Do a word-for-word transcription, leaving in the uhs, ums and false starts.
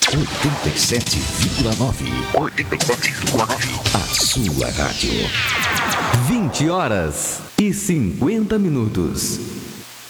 oitenta e sete vírgula nove. oitenta e sete vírgula nove. A sua rádio. vinte horas e cinquenta minutos.